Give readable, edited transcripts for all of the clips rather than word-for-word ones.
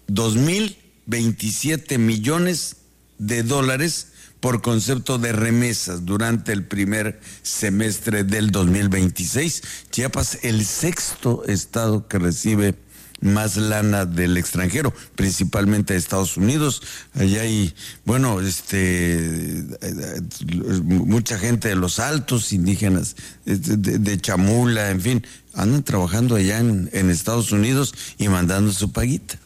2,027 millones de dólares por concepto de remesas durante el primer semestre del 2026. Chiapas, el sexto estado que recibe más lana del extranjero, principalmente de Estados Unidos. Allá hay, mucha gente de los Altos, indígenas, de Chamula, en fin, andan trabajando allá en Estados Unidos y mandando su paguita.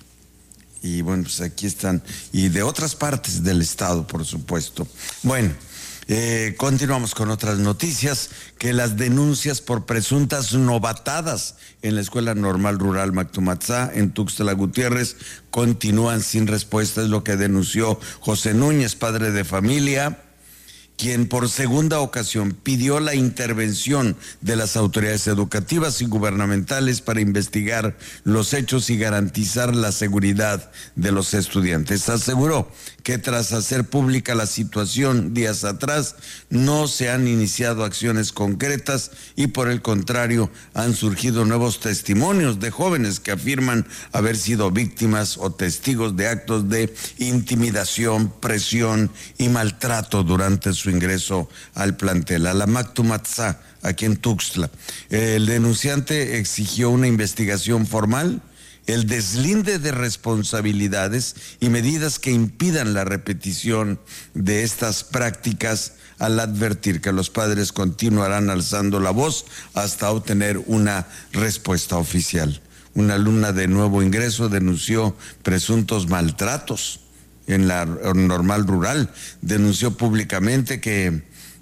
Y bueno, pues aquí están, y de otras partes del estado, por supuesto. Bueno, continuamos con otras noticias, que las denuncias por presuntas novatadas en la Escuela Normal Rural Mactumatzá en Tuxtla Gutiérrez continúan sin respuesta. Es lo que denunció José Núñez, padre de familia, quien por segunda ocasión pidió la intervención de las autoridades educativas y gubernamentales para investigar los hechos y garantizar la seguridad de los estudiantes. Aseguró que tras hacer pública la situación días atrás, no se han iniciado acciones concretas y por el contrario han surgido nuevos testimonios de jóvenes que afirman haber sido víctimas o testigos de actos de intimidación, presión y maltrato durante su ingreso al plantel, a la Mactumatzá, aquí en Tuxtla. El denunciante exigió una investigación formal, el deslinde de responsabilidades y medidas que impidan la repetición de estas prácticas, al advertir que los padres continuarán alzando la voz hasta obtener una respuesta oficial. Una alumna de nuevo ingreso denunció presuntos maltratos en la Normal Rural. Denunció públicamente que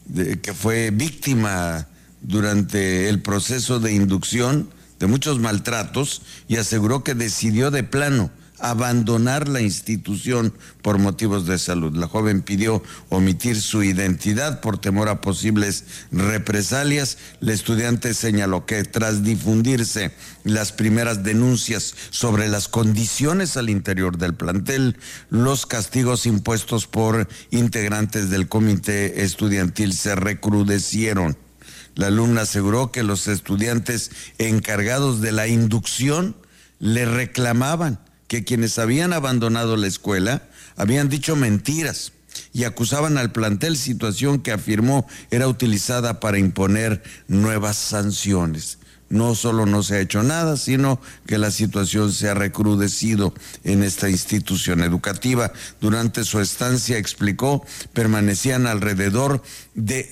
fue víctima durante el proceso de inducción de muchos maltratos y aseguró que decidió de plano abandonar la institución por motivos de salud. La joven pidió omitir su identidad por temor a posibles represalias. La estudiante señaló que tras difundirse las primeras denuncias sobre las condiciones al interior del plantel, los castigos impuestos por integrantes del comité estudiantil se recrudecieron. La alumna aseguró que los estudiantes encargados de la inducción le reclamaban que quienes habían abandonado la escuela habían dicho mentiras y acusaban al plantel, situación que afirmó era utilizada para imponer nuevas sanciones. No solo no se ha hecho nada, sino que la situación se ha recrudecido en esta institución educativa. Durante su estancia, explicó, permanecían alrededor de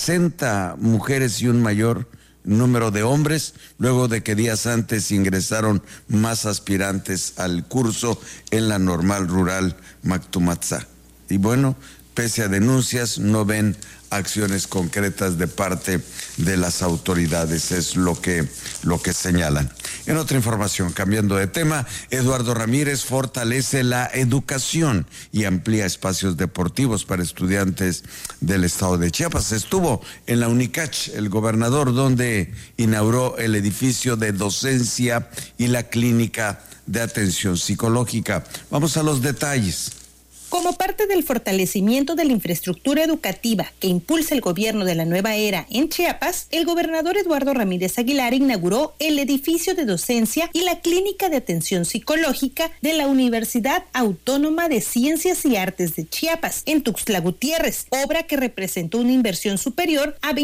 60 mujeres y un mayor número de hombres, luego de que días antes ingresaron más aspirantes al curso en la Normal Rural Mactumatzá. Y bueno, pese a denuncias, no ven acciones concretas de parte de las autoridades, es lo que señalan. En otra información, cambiando de tema, Eduardo Ramírez fortalece la educación y amplía espacios deportivos para estudiantes del estado de Chiapas. Estuvo en la UNICACH, el gobernador, donde inauguró el edificio de docencia y la clínica de atención psicológica. Vamos a los detalles. Como parte del fortalecimiento de la infraestructura educativa que impulsa el gobierno de la nueva era en Chiapas, el gobernador Eduardo Ramírez Aguilar inauguró el edificio de docencia y la clínica de atención psicológica de la Universidad Autónoma de Ciencias y Artes de Chiapas, en Tuxtla Gutiérrez, obra que representó una inversión superior a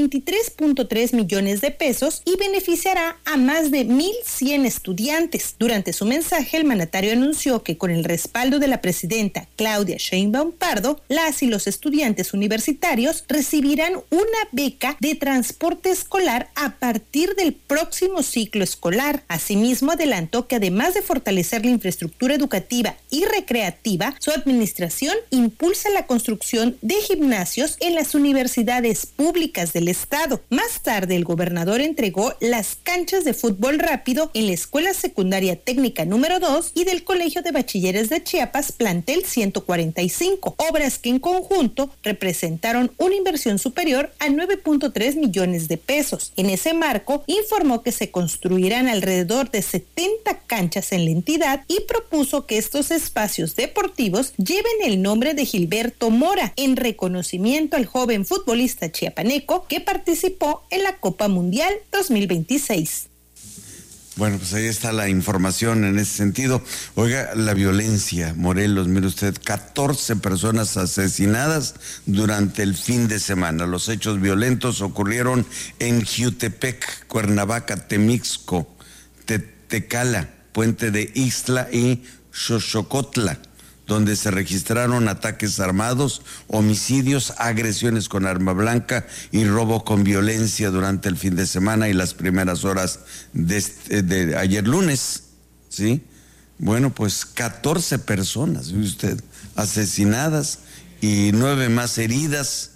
23.3 millones de pesos y beneficiará a más de 1,100 estudiantes. Durante su mensaje, el mandatario anunció que con el respaldo de la presidenta Claudia Sheinbaum Pardo, las y los estudiantes universitarios recibirán una beca de transporte escolar a partir del próximo ciclo escolar. Asimismo, adelantó que además de fortalecer la infraestructura educativa y recreativa, su administración impulsa la construcción de gimnasios en las universidades públicas del estado. Más tarde, el gobernador entregó las canchas de fútbol rápido en la Escuela Secundaria Técnica número 2 y del Colegio de Bachilleres de Chiapas, plantel 145, obras que en conjunto representaron una inversión superior a 9.3 millones de pesos. En ese marco, informó que se construirán alrededor de 70 canchas en la entidad y propuso que estos espacios deportivos lleven el nombre de Gilberto Mora, en reconocimiento al joven futbolista chiapaneco que participó en la Copa Mundial 2026. Bueno, pues ahí está la información en ese sentido. Oiga, la violencia, Morelos, mire usted, 14 personas asesinadas durante el fin de semana. Los hechos violentos ocurrieron en Jiutepec, Cuernavaca, Temixco, Tecala, Puente de Ixtla y Xochocotla, donde se registraron ataques armados, homicidios, agresiones con arma blanca y robo con violencia durante el fin de semana y las primeras horas de ayer lunes, ¿sí? Bueno, pues 14 personas, ¿ve usted?, asesinadas y 9 más heridas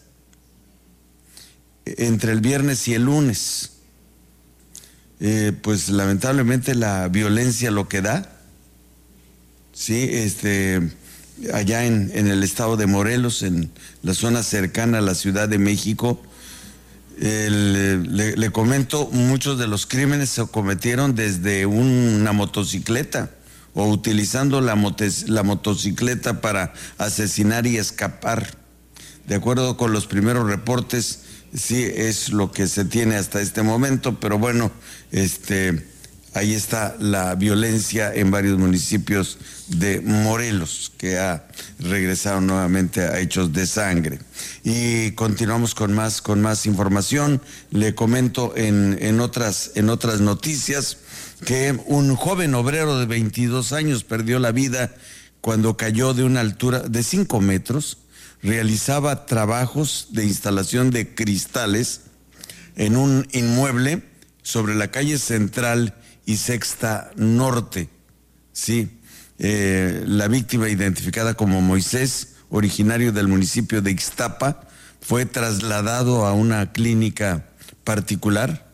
entre el viernes y el lunes. Pues lamentablemente la violencia lo que da, sí, allá en el estado de Morelos, en la zona cercana a la Ciudad de México. Le comento, muchos de los crímenes se cometieron desde una motocicleta o utilizando la motocicleta para asesinar y escapar. De acuerdo con los primeros reportes, sí es lo que se tiene hasta este momento, pero bueno, ahí está la violencia en varios municipios de Morelos, que ha regresado nuevamente a hechos de sangre. Y continuamos con más información. Le comento en otras noticias que un joven obrero de 22 años perdió la vida cuando cayó de una altura de 5 metros. Realizaba trabajos de instalación de cristales en un inmueble sobre la calle Central y Sexta Norte. Sí, la víctima, identificada como Moisés, originario del municipio de Ixtapa, fue trasladado a una clínica particular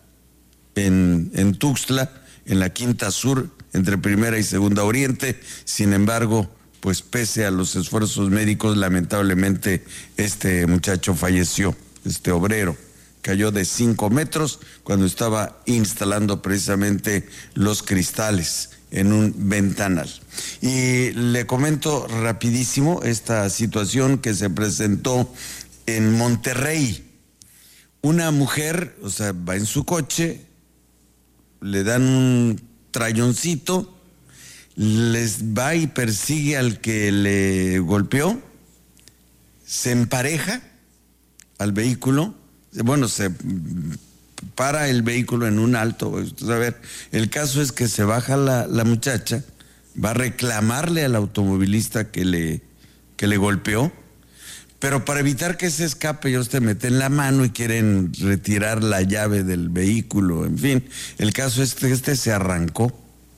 en Tuxtla, en la Quinta Sur, entre Primera y Segunda Oriente. Sin embargo, pues pese a los esfuerzos médicos, lamentablemente este muchacho falleció, este obrero. Cayó de 5 metros cuando estaba instalando precisamente los cristales en un ventanal. Y le comento rapidísimo esta situación que se presentó en Monterrey. Una mujer, o sea, va en su coche, le dan un trayoncito, les va y persigue al que le golpeó, se empareja al vehículo. Bueno, se para el vehículo en un alto. A ver, el caso es que se baja la muchacha, va a reclamarle al automovilista que le golpeó, pero para evitar que se escape, ellos te meten la mano y quieren retirar la llave del vehículo. En fin, el caso es que se arrancó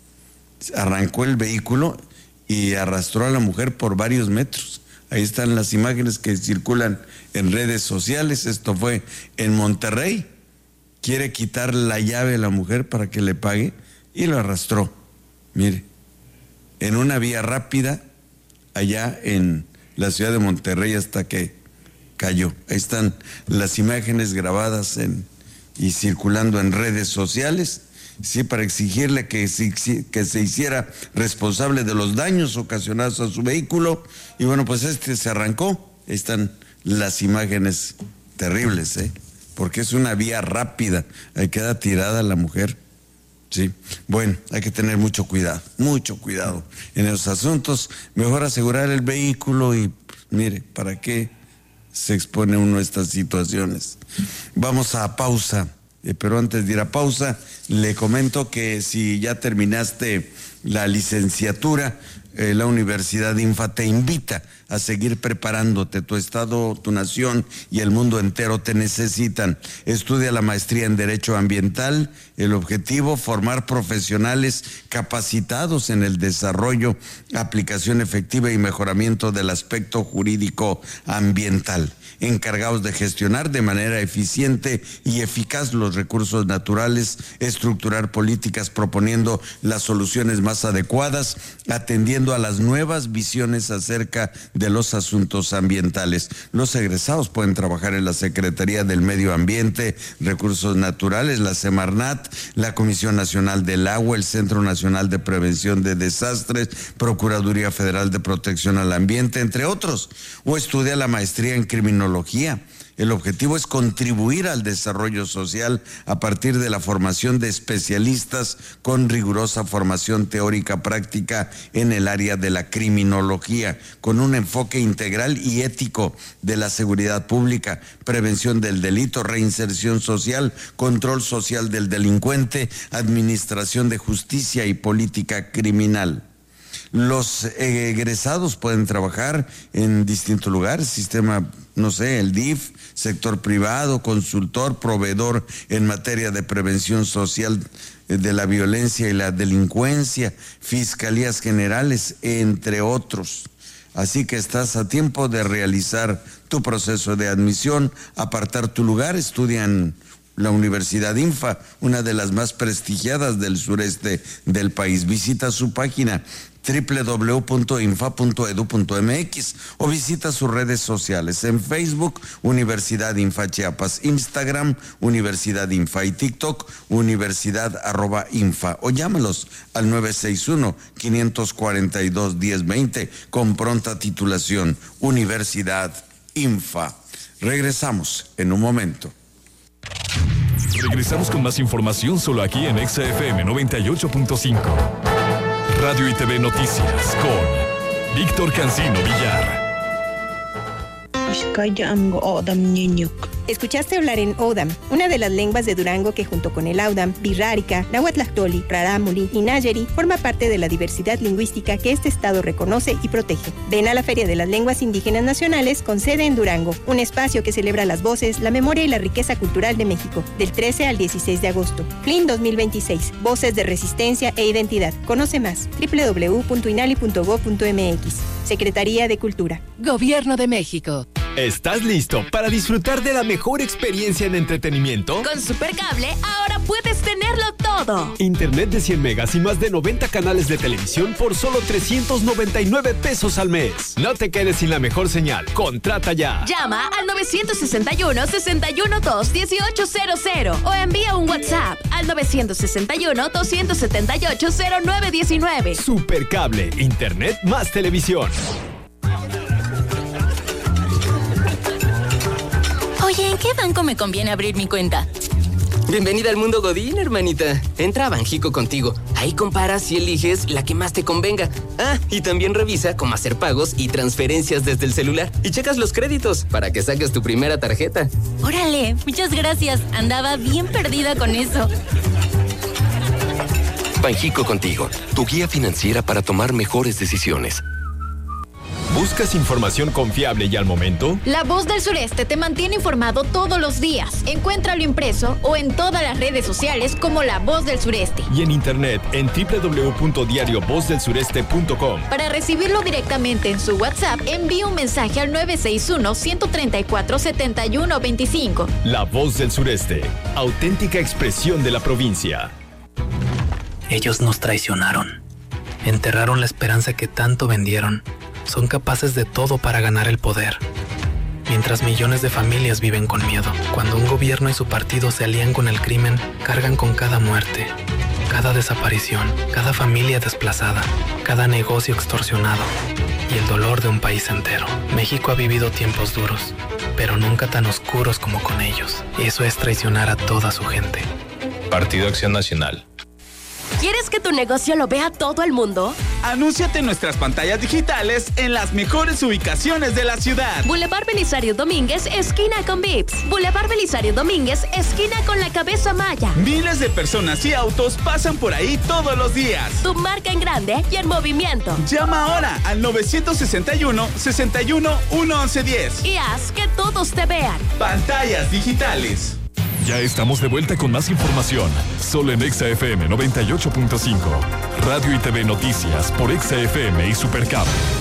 el vehículo y arrastró a la mujer por varios metros. Ahí están las imágenes que circulan en redes sociales. Esto fue en Monterrey. Quiere quitar la llave a la mujer para que le pague y lo arrastró. Mire, en una vía rápida allá en la ciudad de Monterrey hasta que cayó. Ahí están las imágenes grabadas y circulando en redes sociales. Sí, para exigirle que se hiciera responsable de los daños ocasionados a su vehículo. Y bueno, pues se arrancó. Ahí están las imágenes terribles, porque es una vía rápida. Ahí queda tirada la mujer. Sí, bueno, hay que tener mucho cuidado en esos asuntos. Mejor asegurar el vehículo y mire, ¿para qué se expone uno a estas situaciones? Vamos a pausa. Pero antes de ir a pausa, le comento que si ya terminaste la licenciatura, la Universidad INFA te invita a seguir preparándote. Tu estado, tu nación y el mundo entero te necesitan. Estudia la maestría en Derecho Ambiental. El objetivo, formar profesionales capacitados en el desarrollo, aplicación efectiva y mejoramiento del aspecto jurídico ambiental, encargados de gestionar de manera eficiente y eficaz los recursos naturales, estructurar políticas proponiendo las soluciones más adecuadas, atendiendo a las nuevas visiones acerca de los asuntos ambientales. Los egresados pueden trabajar en la Secretaría del Medio Ambiente, Recursos Naturales, la Semarnat, la Comisión Nacional del Agua, el Centro Nacional de Prevención de Desastres, Procuraduría Federal de Protección al Ambiente, entre otros. O estudia la maestría en Criminología, El objetivo es contribuir al desarrollo social a partir de la formación de especialistas con rigurosa formación teórica práctica en el área de la criminología, con un enfoque integral y ético de la seguridad pública, prevención del delito, reinserción social, control social del delincuente, administración de justicia y política criminal. Los egresados pueden trabajar en distintos lugares, sistema, el DIF, sector privado, consultor, proveedor en materia de prevención social de la violencia y la delincuencia, fiscalías generales, entre otros. Así que estás a tiempo de realizar tu proceso de admisión, apartar tu lugar. Estudia en la Universidad INFA, una de las más prestigiadas del sureste del país. Visita su página www.infa.edu.mx o visita sus redes sociales en Facebook, Universidad Infa Chiapas, Instagram, Universidad Infa y TikTok, Universidad@Infa, o llámalos al 961-542-1020 con pronta titulación. Universidad Infa. Regresamos en un momento. Regresamos con más información solo aquí en XFM 98.5. Radio y TV Noticias con Víctor Cancino Villar. Escuchaste hablar en Odam, una de las lenguas de Durango que junto con el Audam, Birrárica, Nahuatlactoli, Rarámuri y Nayeri forma parte de la diversidad lingüística que este estado reconoce y protege. Ven a la Feria de las Lenguas Indígenas Nacionales con sede en Durango, un espacio que celebra las voces, la memoria y la riqueza cultural de México, del 13 al 16 de agosto. FLIN 2026, Voces de Resistencia e Identidad. Conoce más, www.inali.gov.mx. Secretaría de Cultura. Gobierno de México. ¿Estás listo para disfrutar de la mejor experiencia en entretenimiento? Con Supercable ahora puedes tenerlo todo. Internet de 100 megas y más de 90 canales de televisión por solo 399 pesos al mes. No te quedes sin la mejor señal. Contrata ya. Llama al 961-612-1800 o envía un WhatsApp al 961-278-0919. Supercable, Internet más televisión. Oye, ¿en qué banco me conviene abrir mi cuenta? Bienvenida al mundo Godín, hermanita. Entra a Banjico Contigo. Ahí comparas y eliges la que más te convenga. Ah, y también revisa cómo hacer pagos y transferencias desde el celular. Y checas los créditos para que saques tu primera tarjeta. Órale, muchas gracias. Andaba bien perdida con eso. Banjico Contigo, tu guía financiera para tomar mejores decisiones. ¿Buscas información confiable y al momento? La Voz del Sureste te mantiene informado todos los días. Encuéntralo impreso o en todas las redes sociales como La Voz del Sureste. Y en internet en www.diariovozdelsureste.com. Para recibirlo directamente en su WhatsApp, envíe un mensaje al 961-134-7125. La Voz del Sureste, auténtica expresión de la provincia. Ellos nos traicionaron. Enterraron la esperanza que tanto vendieron. Son capaces de todo para ganar el poder. Mientras millones de familias viven con miedo. Cuando un gobierno y su partido se alían con el crimen, cargan con cada muerte, cada desaparición, cada familia desplazada, cada negocio extorsionado y el dolor de un país entero. México ha vivido tiempos duros, pero nunca tan oscuros como con ellos. Y eso es traicionar a toda su gente. Partido Acción Nacional. ¿Quieres que tu negocio lo vea todo el mundo? Anúnciate en nuestras pantallas digitales en las mejores ubicaciones de la ciudad. Boulevard Belisario Domínguez, esquina con Vips. Boulevard Belisario Domínguez, esquina con la Cabeza Maya. Miles de personas y autos pasan por ahí todos los días. Tu marca en grande y en movimiento. Llama ahora al 961-61-1110 y haz que todos te vean. Pantallas digitales. Ya estamos de vuelta con más información, solo en XFM 98.5. Radio y TV Noticias por XFM y Supercable.